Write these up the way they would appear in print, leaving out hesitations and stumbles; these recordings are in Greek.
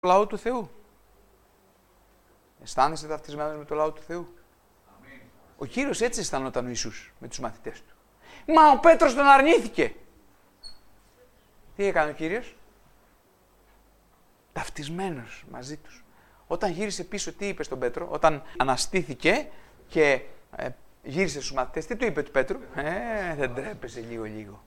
λαό του Θεού. Αισθάνεσαι ταυτισμένος με το λαό του Θεού. Ο Κύριος έτσι αισθανόταν ο Ιησούς με τους μαθητές του. Μα ο Πέτρος τον αρνήθηκε. Τι έκανε ο Κύριος? Ταυτισμένος μαζί τους. Όταν γύρισε πίσω, τι είπε στον Πέτρο? Όταν αναστήθηκε και γύρισε στους μαθητές, τι του είπε του Πέτρου? Δεν τρέπεσαι λίγο.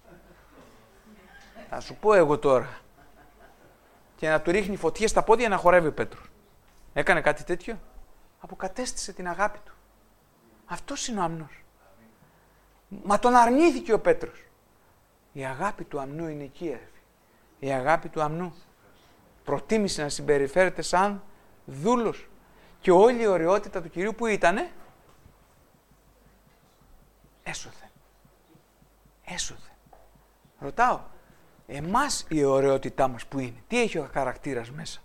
Θα σου πω εγώ τώρα. Και να του ρίχνει φωτιές στα πόδια να χορεύει ο Πέτρος. Έκανε κάτι τέτοιο? Αποκατέστησε την αγάπη του. Αυτός είναι ο αμνός. Μα τον αρνήθηκε ο Πέτρος. Η αγάπη του αμνού είναι εκεί, έρφη. Η αγάπη του αμνού προτίμησε να συμπεριφέρεται σαν δούλος. Και όλη η ωραιότητα του Κυρίου που ήτανε, έσωθε. Ρωτάω, εμάς η ωραιότητά μας που είναι, τι έχει ο χαρακτήρας μέσα?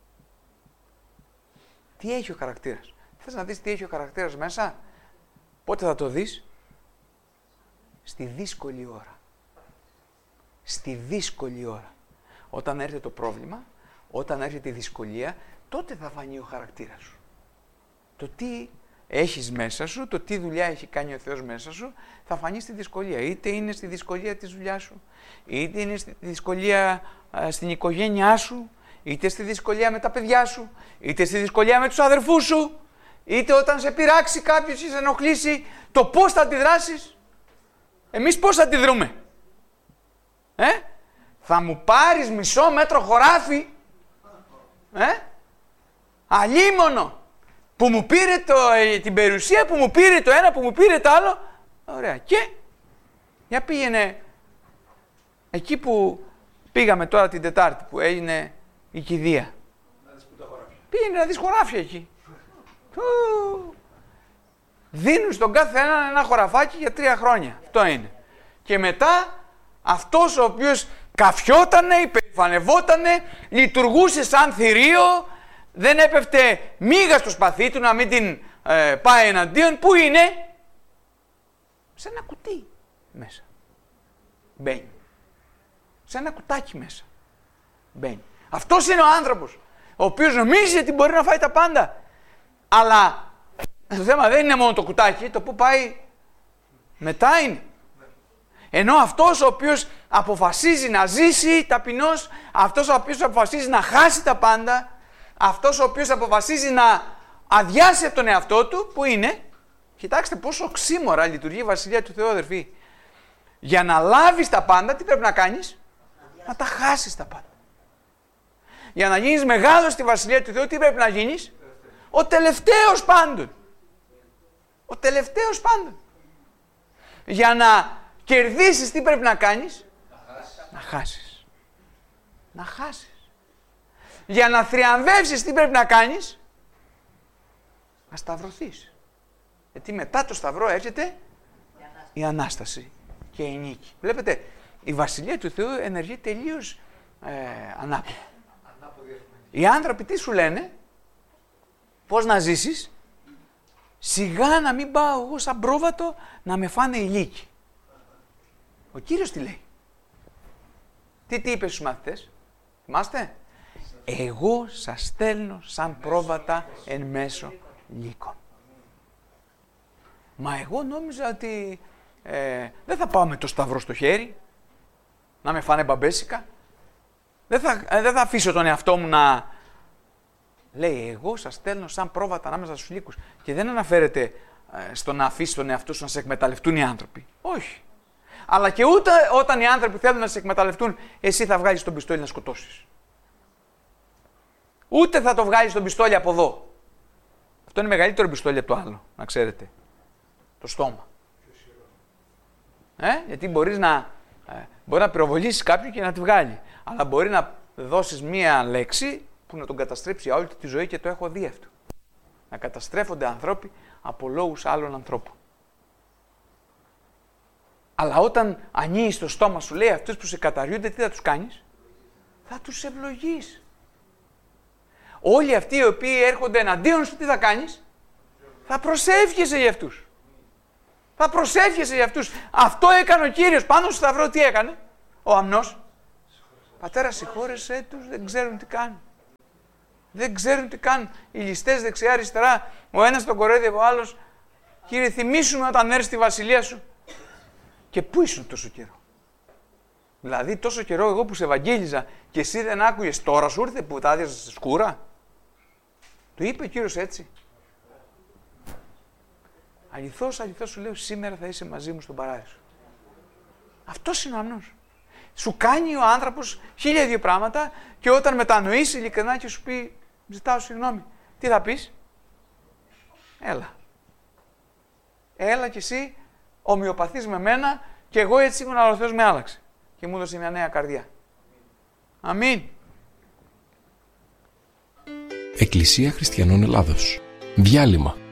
Τι έχει ο χαρακτήρας? Θες να δεις τι έχει ο χαρακτήρας μέσα? Πότε θα το δεις? Στη δύσκολη ώρα. Στη δύσκολη ώρα. Όταν έρχεται το πρόβλημα, όταν έρχεται η δυσκολία, τότε θα φανεί ο χαρακτήρας σου. Το τι έχεις μέσα σου, το τι δουλειά έχει κάνει ο Θεός μέσα σου, θα φανεί στη δυσκολία. Είτε είναι στη δυσκολία της δουλειάς σου, είτε είναι στη δυσκολία στην οικογένειά σου, είτε στη δυσκολία με τα παιδιά σου, είτε στη δυσκολία με τους αδερφούς σου, είτε όταν σε πειράξει κάποιος ή σε ενοχλήσει, το πώς θα αντιδράσεις. Εμείς πώς θα αντιδρούμε? Θα μου πάρεις μισό μέτρο χωράφι? Αλίμονο! Που μου πήρε την περιουσία, που μου πήρε το ένα, που μου πήρε το άλλο. Ωραία. Και για πήγαινε εκεί που πήγαμε τώρα την Τετάρτη, που έγινε η κηδεία. Πήγαινε να δεις χωράφια εκεί. Δίνουν στον κάθε ένα χωραφάκι για 3 χρόνια. Αυτό είναι. Και μετά αυτός ο οποίος καφιότανε, υπερηφανευότανε, λειτουργούσε σαν θηρίο, δεν έπεφτε μίγα στο σπαθί του να μην την πάει εναντίον. Πού είναι? Σε ένα κουτί μέσα. Μπαίνει. Σε ένα κουτάκι μέσα. Μπαίνει. Αυτός είναι ο άνθρωπος, ο οποίος νομίζει ότι μπορεί να φάει τα πάντα. Αλλά το θέμα δεν είναι μόνο το κουτάκι, το που πάει μετά είναι. Ενώ αυτός ο οποίος αποφασίζει να ζήσει ταπεινός, αυτός ο οποίος αποφασίζει να χάσει τα πάντα, αυτός ο οποίος αποφασίζει να αδειάσει από τον εαυτό του, που είναι, κοιτάξτε πόσο οξύμορα λειτουργεί η Βασιλεία του Θεού, αδερφοί. Για να λάβεις τα πάντα, τι πρέπει να κάνεις? Να τα χάσεις τα πάντα. Για να γίνεις μεγάλος στη Βασιλεία του Θεού, τι πρέπει να γίνεις? Ο τελευταίος πάντων. Ο τελευταίος πάντων. Για να κερδίσεις, τι πρέπει να κάνεις? Να χάσεις. Να χάσεις. Για να θριαμβεύσεις, τι πρέπει να κάνεις? Να σταυρωθείς. Γιατί μετά το σταυρό έρχεται η Ανάσταση και η νίκη. Βλέπετε, η Βασιλεία του Θεού ενεργεί τελείως ανάποδα. Οι άνθρωποι τι σου λένε? Πώς να ζήσεις? Σιγά να μην πάω εγώ σαν πρόβατο να με φάνε οι λύκοι. Ο Κύριος τι λέει? Τι είπε στους μαθητές? Θυμάστε? Εγώ σας στέλνω σαν πρόβατα εν μέσω λύκων. Μα εγώ νόμιζα ότι δεν θα πάω με το σταυρό στο χέρι να με φάνε μπαμπέσικα. Δεν θα αφήσω τον εαυτό μου να... Λέει, εγώ σας στέλνω σαν πρόβατα ανάμεσα στους λύκους. Και δεν αναφέρεται στο να αφήσει τον εαυτό σου να σε εκμεταλλευτούν οι άνθρωποι. Όχι. Αλλά και ούτε όταν οι άνθρωποι θέλουν να σε εκμεταλλευτούν, εσύ θα βγάλεις τον πιστόλι να σκοτώσεις. Ούτε θα το βγάλεις τον πιστόλι από εδώ. Αυτό είναι μεγαλύτερο πιστόλι από το άλλο, να ξέρετε. Το στόμα. Γιατί μπορεί να πυροβολήσεις κάποιον και να τη βγάλει. Αλλά μπορεί να δώσεις μία λέξη που να τον καταστρέψει όλη τη ζωή, και το έχω δει αυτό. Να καταστρέφονται άνθρωποι από λόγους άλλων ανθρώπων. Αλλά όταν ανοίγεις το στόμα σου, λέει, αυτούς που σε καταριούνται, τι θα τους κάνεις? Θα τους ευλογείς. Όλοι αυτοί οι οποίοι έρχονται εναντίον σου, τι θα κάνεις? Θα προσεύχεσαι για αυτούς. Θα προσεύχεσαι για αυτούς. Αυτό έκανε ο Κύριος πάνω στο σταυρό. Τι έκανε ο αμνός? Πατέρα, συγχώρεσέ τους, δεν ξέρουν τι κάνουν. Δεν ξέρουν τι κάνουν. Οι ληστές δεξιά-αριστερά, ο ένας τον κοροϊδεύει, ο άλλος. Κύριε, θυμήσου με όταν έρθει στη βασιλεία σου. Και πού ήσουν τόσο καιρό? Δηλαδή, τόσο καιρό εγώ που σε ευαγγέλιζα και εσύ δεν άκουγες, τώρα σου ήρθε που τα άδειαζες στη σκούρα? Το είπε ο Κύριος έτσι. Αληθώς, αληθώς σου λέω, σήμερα θα είσαι μαζί μου στον παράδεισο. Αυτός είναι ο αμνός. Σου κάνει ο άνθρωπος 1002 πράγματα και όταν μετανοήσει ειλικρινά και σου πει, ζητάω συγγνώμη, τι θα πεις? Έλα. Έλα κι εσύ ομοιοπαθείς με μένα και εγώ έτσι ήμουν, αλλά ο Θεός με άλλαξε και μου έδωσε μια νέα καρδιά. Αμήν. Εκκλησία Χριστιανών Ελλάδος. Διάλειμμα.